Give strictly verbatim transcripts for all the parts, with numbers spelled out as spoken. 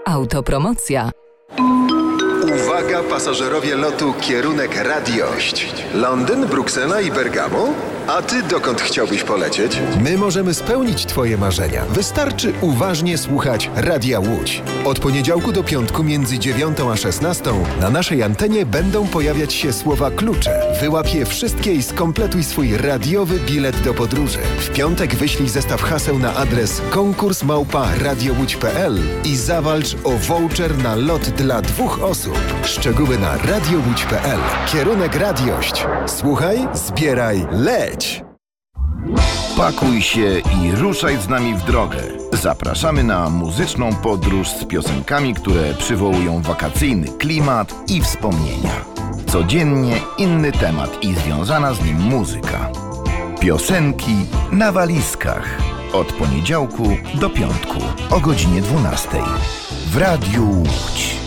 Autopromocja. Uwaga pasażerowie lotu kierunek Radiość. Londyn, Bruksela i Bergamo? A ty dokąd chciałbyś polecieć? My możemy spełnić twoje marzenia. Wystarczy uważnie słuchać Radia Łódź. Od poniedziałku do piątku między dziewiątą a szesnastą na naszej antenie będą pojawiać się słowa klucze. Wyłap je wszystkie i skompletuj swój radiowy bilet do podróży. W piątek wyślij zestaw haseł na adres konkurs małpa radiołódź kropka p l i zawalcz o voucher na lot dla dwóch osób. Szczegóły na radiołódź kropka p l. Kierunek Radiość. Słuchaj, zbieraj, leć! Pakuj się i ruszaj z nami w drogę. Zapraszamy na muzyczną podróż z piosenkami, które przywołują wakacyjny klimat i wspomnienia. Codziennie inny temat i związana z nim muzyka. Piosenki na walizkach. Od poniedziałku do piątku o godzinie dwunastej. W Radiu Łódź.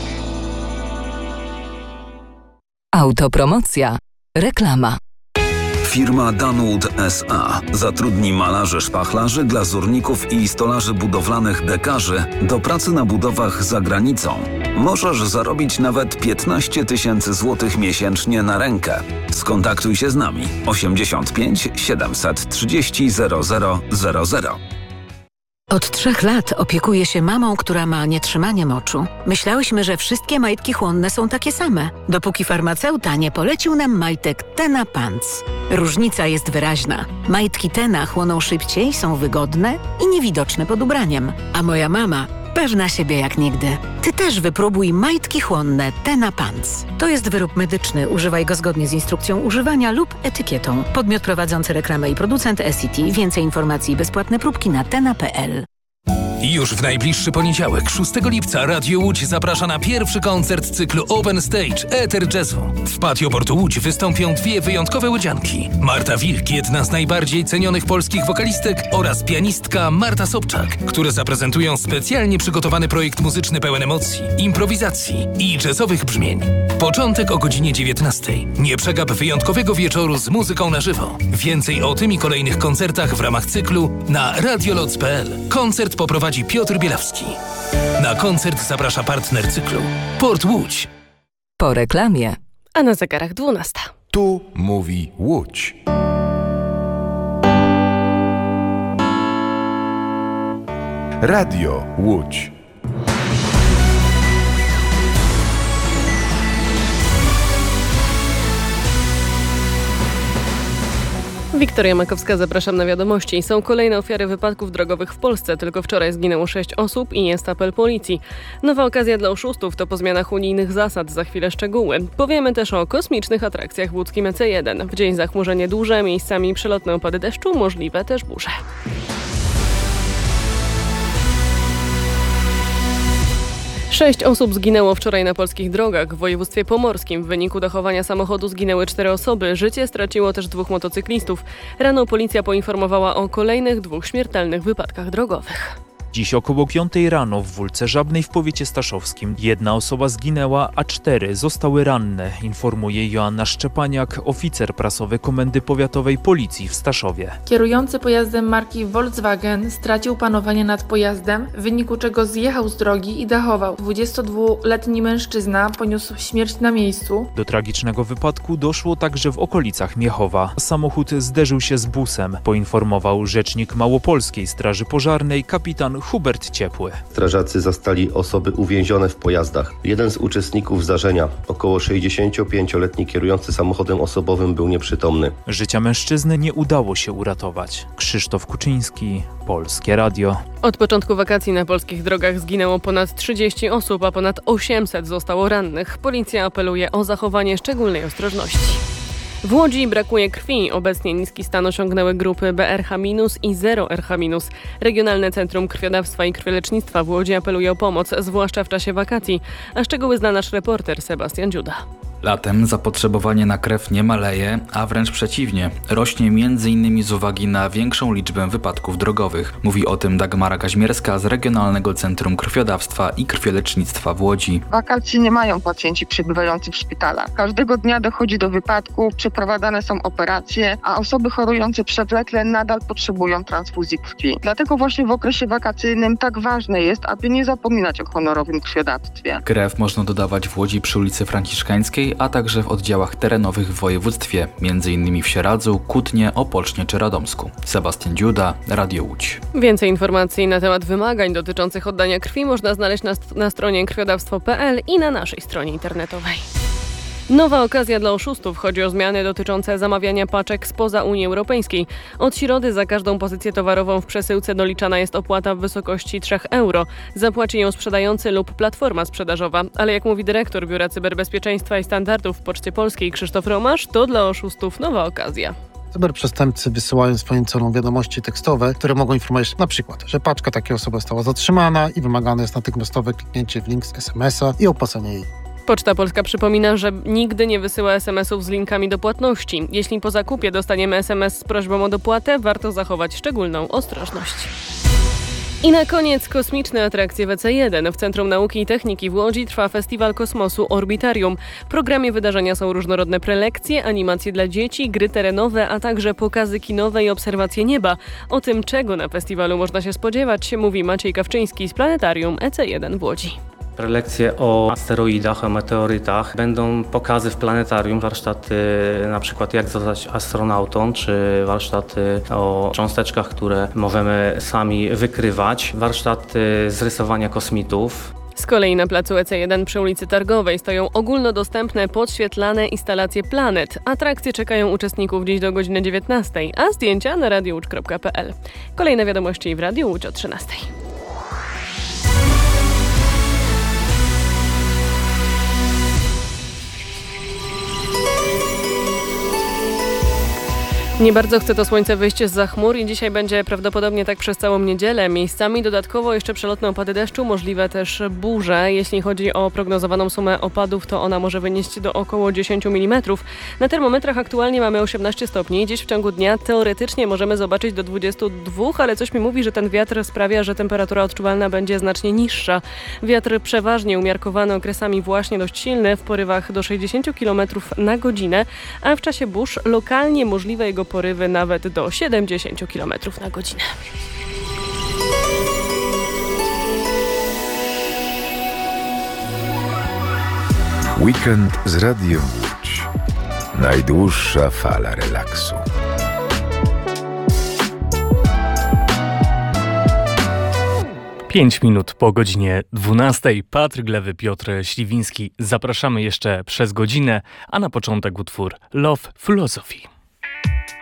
Autopromocja. Reklama. Firma Danwood S A zatrudni malarzy, szpachlarzy, glazurników i stolarzy budowlanych dekarzy do pracy na budowach za granicą. Możesz zarobić nawet piętnaście tysięcy złotych miesięcznie na rękę. Skontaktuj się z nami osiemdziesiąt pięć siedemset trzydzieści zero zero zero zero. Od trzech lat opiekuję się mamą, która ma nietrzymanie moczu. Myślałyśmy, że wszystkie majtki chłonne są takie same, dopóki farmaceuta nie polecił nam majtek Tena Pants. Różnica jest wyraźna. Majtki Tena chłoną szybciej, są wygodne i niewidoczne pod ubraniem. A moja mama pewna siebie jak nigdy. Ty też wypróbuj majtki chłonne Tena Pants. To jest wyrób medyczny. Używaj go zgodnie z instrukcją używania lub etykietą. Podmiot prowadzący reklamę i producent S I T. Więcej informacji i bezpłatne próbki na tena kropka p l. Już w najbliższy poniedziałek, szóstego lipca, Radio Łódź zaprasza na pierwszy koncert cyklu Open Stage Eter Jazzu. W Patio Portu Łódź wystąpią dwie wyjątkowe łodzianki. Marta Wilk, jedna z najbardziej cenionych polskich wokalistek, oraz pianistka Marta Sobczak, które zaprezentują specjalnie przygotowany projekt muzyczny pełen emocji, improwizacji i jazzowych brzmień. Początek o godzinie dziewiętnastej. Nie przegap wyjątkowego wieczoru z muzyką na żywo. Więcej o tym i kolejnych koncertach w ramach cyklu na radioloc kropka p l. Koncert poprowadzi Piotr Bielawski. Na koncert zaprasza partner cyklu Port Łódź. Po reklamie. A na zegarach dwunasta. Tu mówi Łódź. Radio Łódź. Wiktoria Makowska, zapraszam na wiadomości. Są kolejne ofiary wypadków drogowych w Polsce. Tylko wczoraj zginęło sześć osób i jest apel policji. Nowa okazja dla oszustów to po zmianach unijnych zasad. Za chwilę szczegóły. Powiemy też o kosmicznych atrakcjach w łódzkim E C jeden. W dzień zachmurzenie duże, miejscami przelotne opady deszczu, możliwe też burze. Sześć osób zginęło wczoraj na polskich drogach. W województwie pomorskim w wyniku dachowania samochodu zginęły cztery osoby. Życie straciło też dwóch motocyklistów. Rano policja poinformowała o kolejnych dwóch śmiertelnych wypadkach drogowych. Dziś około piątej rano w Wólce Żabnej w powiecie staszowskim jedna osoba zginęła, a cztery zostały ranne, informuje Joanna Szczepaniak, oficer prasowy Komendy Powiatowej Policji w Staszowie. Kierujący pojazdem marki Volkswagen stracił panowanie nad pojazdem, w wyniku czego zjechał z drogi i dachował. dwudziestodwuletni mężczyzna poniósł śmierć na miejscu. Do tragicznego wypadku doszło także w okolicach Miechowa. Samochód zderzył się z busem, poinformował rzecznik Małopolskiej Straży Pożarnej kapitan Hubert Ciepły. Strażacy zastali osoby uwięzione w pojazdach. Jeden z uczestników zdarzenia, około sześćdziesięciopięcioletni kierujący samochodem osobowym, był nieprzytomny. Życia mężczyzny nie udało się uratować. Krzysztof Kuczyński, Polskie Radio. Od początku wakacji na polskich drogach zginęło ponad trzydzieści osób, a ponad osiemset zostało rannych. Policja apeluje o zachowanie szczególnej ostrożności. W Łodzi brakuje krwi. Obecnie niski stan osiągnęły grupy B R H minus i zero R H minus. Regionalne Centrum Krwiodawstwa i Krwiolecznictwa w Łodzi apeluje o pomoc, zwłaszcza w czasie wakacji. A szczegóły zna nasz reporter Sebastian Dziuda. Latem zapotrzebowanie na krew nie maleje, a wręcz przeciwnie, rośnie między innymi z uwagi na większą liczbę wypadków drogowych. Mówi o tym Dagmara Kaźmierska z Regionalnego Centrum Krwiodawstwa i Krwiolecznictwa w Łodzi. Wakacji nie mają pacjenci przebywający w szpitalach. Każdego dnia dochodzi do wypadków, przeprowadzane są operacje, a osoby chorujące przewlekle nadal potrzebują transfuzji krwi. Dlatego właśnie w okresie wakacyjnym tak ważne jest, aby nie zapominać o honorowym krwiodawstwie. Krew można dodawać w Łodzi przy ulicy Franciszkańskiej, a także w oddziałach terenowych w województwie, między innymi w Sieradzu, Kutnie, Opocznie czy Radomsku. Sebastian Dziuda, Radio Łódź. Więcej informacji na temat wymagań dotyczących oddania krwi można znaleźć na, st- na stronie krwiodawstwo kropka p l i na naszej stronie internetowej. Nowa okazja dla oszustów. Chodzi o zmiany dotyczące zamawiania paczek spoza Unii Europejskiej. Od środy za każdą pozycję towarową w przesyłce doliczana jest opłata w wysokości trzy euro. Zapłaci ją sprzedający lub platforma sprzedażowa. Ale jak mówi dyrektor Biura Cyberbezpieczeństwa i Standardów w Poczcie Polskiej Krzysztof Romasz, to dla oszustów nowa okazja. Cyberprzestępcy wysyłają swoim celom wiadomości tekstowe, które mogą informować na przykład, że paczka takiej osoby została zatrzymana i wymagane jest natychmiastowe kliknięcie w link z es em es a i opłacenie jej. Poczta Polska przypomina, że nigdy nie wysyła es em esów z linkami do płatności. Jeśli po zakupie dostaniemy es em es z prośbą o dopłatę, warto zachować szczególną ostrożność. I na koniec kosmiczne atrakcje w E C jeden. W Centrum Nauki i Techniki w Łodzi trwa Festiwal Kosmosu Orbitarium. W programie wydarzenia są różnorodne prelekcje, animacje dla dzieci, gry terenowe, a także pokazy kinowe i obserwacje nieba. O tym, czego na festiwalu można się spodziewać, mówi Maciej Kawczyński z Planetarium E C jeden w Łodzi. Prelekcje o asteroidach, o meteorytach. Będą pokazy w planetarium, warsztaty na przykład jak zostać astronautą, czy warsztaty o cząsteczkach, które możemy sami wykrywać, warsztaty z rysowania kosmitów. Z kolei na placu E C jeden przy ulicy Targowej stoją ogólnodostępne podświetlane instalacje planet. Atrakcje czekają uczestników dziś do godziny dziewiętnastej, a zdjęcia na radio łódź kropka p l. Kolejne wiadomości w Radiu Łódź o trzynastej. Nie bardzo chce to słońce wyjść zza chmur i dzisiaj będzie prawdopodobnie tak przez całą niedzielę. Miejscami dodatkowo jeszcze przelotne opady deszczu, możliwe też burze. Jeśli chodzi o prognozowaną sumę opadów, to ona może wynieść do około dziesięć milimetrów. Na termometrach aktualnie mamy osiemnaście stopni. Dziś w ciągu dnia teoretycznie możemy zobaczyć do dwudziestu dwóch, ale coś mi mówi, że ten wiatr sprawia, że temperatura odczuwalna będzie znacznie niższa. Wiatr przeważnie umiarkowany, okresami właśnie dość silny, w porywach do sześćdziesięciu kilometrów na godzinę, a w czasie burz lokalnie możliwe jego porywy nawet do siedemdziesięciu kilometrów na godzinę. Weekend z Radiem Łódź. Najdłuższa fala relaksu. Pięć minut po godzinie dwunastej. Patryk Lewy, Piotr Śliwiński. Zapraszamy jeszcze przez godzinę, a na początek utwór Love Philosophy.